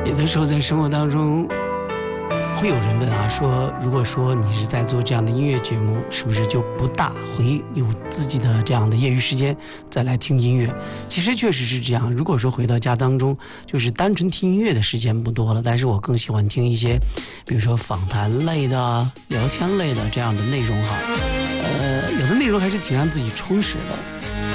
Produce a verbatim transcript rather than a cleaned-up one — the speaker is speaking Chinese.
有的时候在生活当中会有人问啊，说如果说你是在做这样的音乐节目，是不是就不大会有自己的这样的业余时间再来听音乐？其实确实是这样，如果说回到家当中，就是单纯听音乐的时间不多了，但是我更喜欢听一些比如说访谈类的、聊天类的这样的内容哈。呃，有的内容还是挺让自己充实的。